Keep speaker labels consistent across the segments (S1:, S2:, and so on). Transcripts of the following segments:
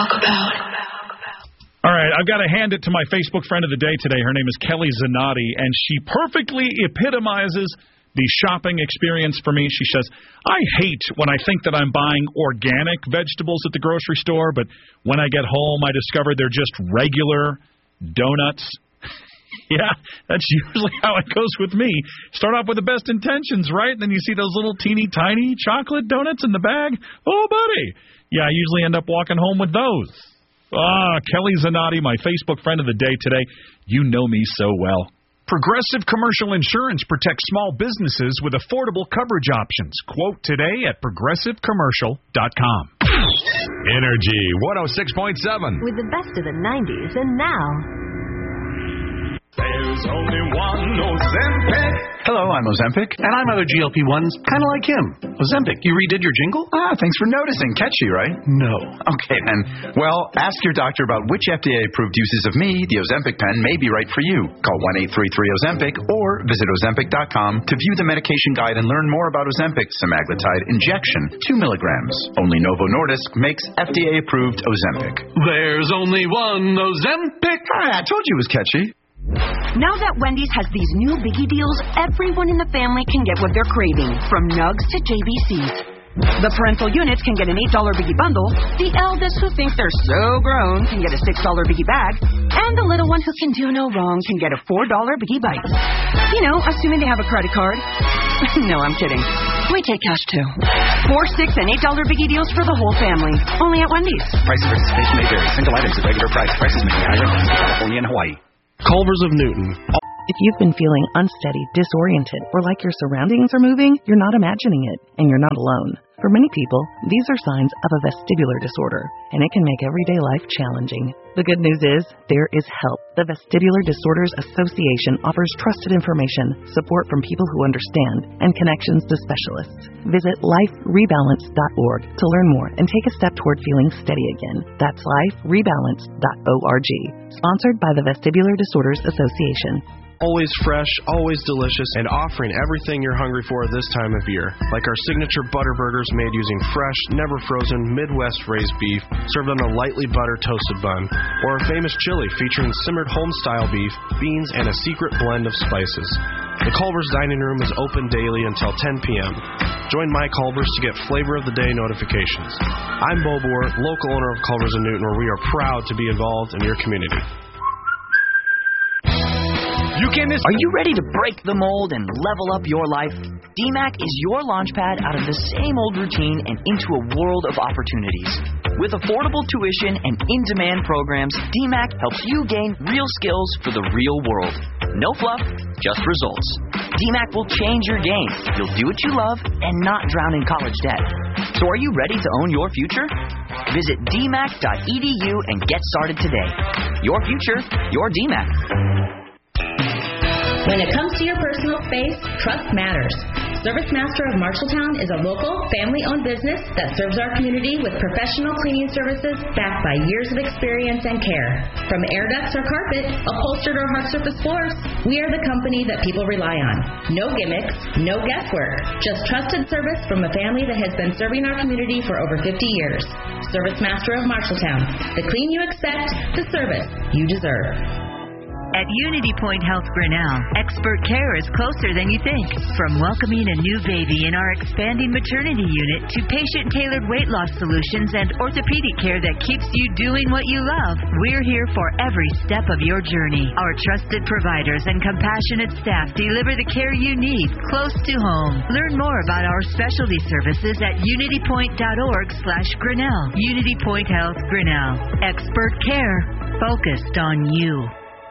S1: All right, I've got to hand it to my Facebook friend of the day today. Her name is Kelly Zanotti, and she perfectly epitomizes the shopping experience for me. She says, I hate when I think that I'm buying organic vegetables at the grocery store, but when I get home, I discover they're just regular donuts. Yeah, that's usually how it goes with me. Start off with the best intentions, right? And then you see those little teeny tiny chocolate donuts in the bag. Oh, buddy. Yeah, I usually end up walking home with those. Kelly Zanotti, my Facebook friend of the day today. You know me so well.
S2: Progressive Commercial Insurance protects small businesses with affordable coverage options. Quote today at progressivecommercial.com.
S3: Energy 106.7.
S4: With the best of the 90s and now.
S5: There's only one Ozempic.
S6: Hello, I'm Ozempic, and I'm other GLP-1s, kind of like him. Ozempic, you redid your jingle?
S7: Thanks for noticing. Catchy, right?
S6: No.
S7: Okay, then. Well, ask your doctor about which FDA-approved uses of me, the Ozempic pen, may be right for you. Call 1-833-OZEMPIC or visit Ozempic.com to view the medication guide and learn more about Ozempic semaglutide injection, 2 milligrams. Only Novo Nordisk makes FDA-approved Ozempic.
S6: There's only one Ozempic.
S7: I told you it was catchy.
S4: Now that Wendy's has these new biggie deals, everyone in the family can get what they're craving, from nugs to JBCs. The parental units can get an $8 biggie bundle, the eldest who think they're so grown can get a $6 biggie bag, and the little one who can do no wrong can get a $4 biggie bite. You know, assuming they have a credit card. No, I'm kidding. We take cash too. 4, $6, and $8 biggie deals for the whole family. Only at Wendy's.
S7: Price and participation may vary. Single items at regular price. Prices may be higher in California and Hawaii.
S8: Culvers of Newton.
S9: If you've been feeling unsteady, disoriented, or like your surroundings are moving, you're not imagining it, and you're not alone. For many people, these are signs of a vestibular disorder, and it can make everyday life challenging. The good news is, there is help. The Vestibular Disorders Association offers trusted information, support from people who understand, and connections to specialists. Visit liferebalance.org to learn more and take a step toward feeling steady again. That's liferebalance.org. Sponsored by the Vestibular Disorders Association.
S8: Always fresh, always delicious, and offering everything you're hungry for this time of year. Like our signature butter burgers made using fresh, never frozen, Midwest raised beef, served on a lightly buttered toasted bun. Or our famous chili featuring simmered home-style beef, beans, and a secret blend of spices. The Culver's Dining Room is open daily until 10 p.m. Join my Culver's to get Flavor of the Day notifications. I'm Bo Boer, local owner of Culver's in Newton, where we are proud to be involved in your community.
S10: Are you ready to break the mold and level up your life? DMAC is your launchpad out of the same old routine and into a world of opportunities. With affordable tuition and in-demand programs, DMAC helps you gain real skills for the real world. No fluff, just results. DMAC will change your game. You'll do what you love and not drown in college debt. So are you ready to own your future? Visit dmac.edu and get started today. Your future, your DMAC.
S11: When it comes to your personal space, trust matters. Service Master of Marshalltown is a local, family-owned business that serves our community with professional cleaning services backed by years of experience and care. From air ducts or carpet, upholstered or hard surface floors, we are the company that people rely on. No gimmicks, no guesswork, just trusted service from a family that has been serving our community for over 50 years. Service Master of Marshalltown, the clean you expect, the service you deserve.
S12: At Unity Point Health Grinnell, expert care is closer than you think. From welcoming a new baby in our expanding maternity unit to patient-tailored weight loss solutions and orthopedic care that keeps you doing what you love, we're here for every step of your journey. Our trusted providers and compassionate staff deliver the care you need close to home. Learn more about our specialty services at unitypoint.org/Grinnell. Unity Point Health Grinnell. Expert care focused on you.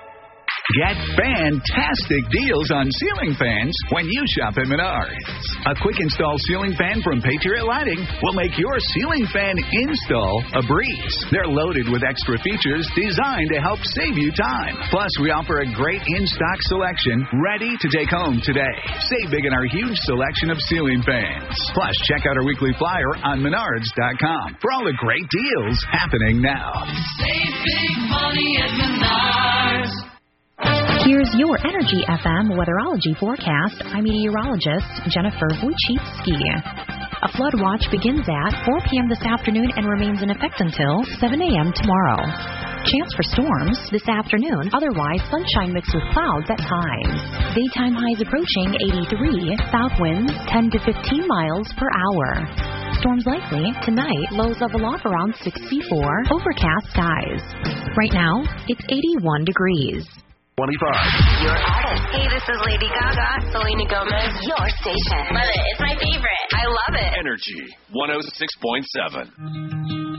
S13: Get fantastic deals on ceiling fans when you shop at Menards. A quick install ceiling fan from Patriot Lighting will make your ceiling fan install a breeze. They're loaded with extra features designed to help save you time. Plus, we offer a great in-stock selection ready to take home today. Save big in our huge selection of ceiling fans. Plus, check out our weekly flyer on Menards.com for all the great deals happening now.
S5: Save big money at Menards.
S14: Here's your Energy FM weatherology forecast. I'm meteorologist Jennifer Wojcicki. A flood watch begins at 4 p.m. this afternoon and remains in effect until 7 a.m. tomorrow. Chance for storms this afternoon, otherwise sunshine mixed with clouds at times. Daytime highs approaching 83, south winds 10 to 15 miles per hour. Storms likely tonight, lows level off around 64, overcast skies. Right now, it's 81 degrees.
S15: 25.
S16: Your artist. Hey, this is Lady Gaga. Selena Gomez. Your station. Love it. It's my favorite. I love it.
S3: Energy 106.7.